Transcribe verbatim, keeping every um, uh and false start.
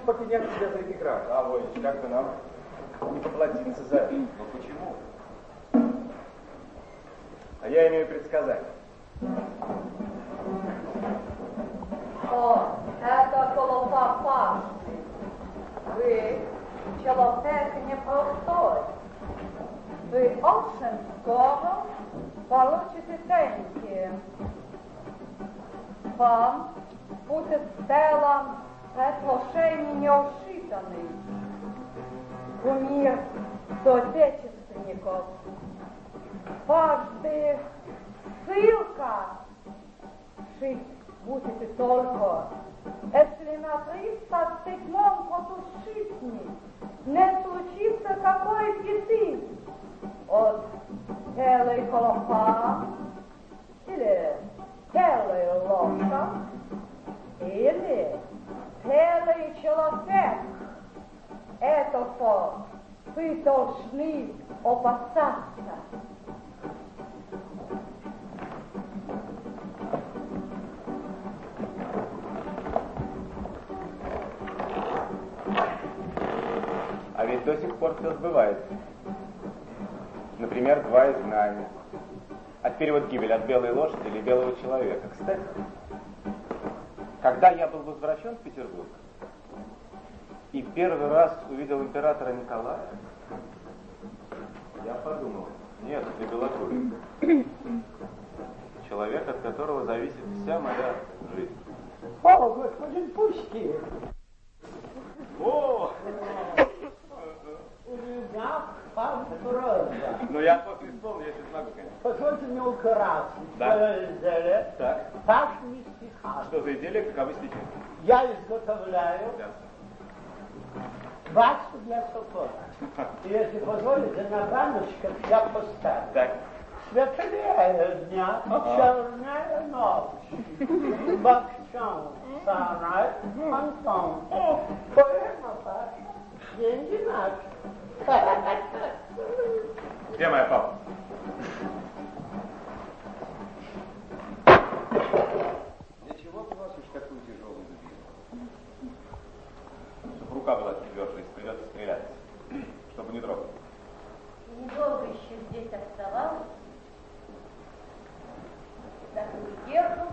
попенять тебя за игра. А, Воич, как бы нам не поплатиться за это? Но почему? А я имею предсказание. О, это колопапашный. Вы человек непростой. Вы очень скоро получите деньги. Вам будет сделан предложение неожиданный. Кумир соотечественников. Каждый ссылка жить будете только, если на тридцать седьмом году жизни не случится какой беды от белой колопа или белой лошадь или белый человек. Этого вы должны опасаться. А ведь до сих пор все сбывается. Например, два изгнания. А теперь вот гибель от белой лошади или белого человека. Кстати, когда я был возвращен в Петербург и первый раз увидел императора Николая, я подумал, нет, это Белокурый. Человек, от которого зависит вся моя жизнь. О, господин Пушкин! О! У меня пан Роза. Ну, я после исполню, если смогу, конечно. Позвольте мне украсить Да. свое изделие. Так. Пашни стиха. Что за изделие, каковы стихи? Я изготовляю Да. ваксу для сапог. Если позволите, на баночках я поставлю. Так. Светлее дня, черная ночь. Бахчон, сарай, Антон. Поэма Паша, деньги наши. Где моя папа? Для чего бы вас уж такую тяжелую дубину? Чтобы рука была тверже, если придется стрелять. Чтобы не дрогнуть. Недолго еще здесь оставалось. Так уехал